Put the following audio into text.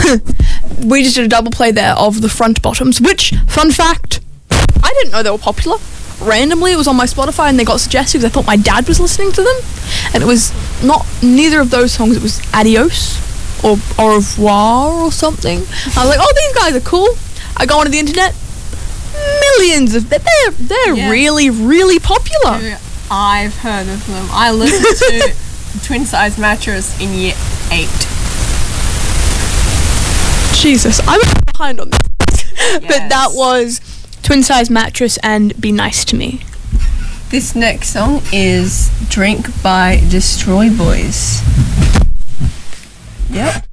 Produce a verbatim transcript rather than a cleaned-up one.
we just did a double play there of the Front Bottoms, which, fun fact, I didn't know they were popular. Randomly, it was on my Spotify and they got suggested because I thought my dad was listening to them. And it was not neither of those songs. It was Adios or Au revoir or something. I was like, oh, these guys are cool. I go onto the internet. Millions of... They're, they're Yeah. really, really popular. Dude, I've heard of them. I listened to Twin Size Mattress in year eight. Jesus, I'm behind on this. But Yes. that was Twin Size Mattress and Be Nice to Me. This next song is Drink by Destroy Boys. Yep.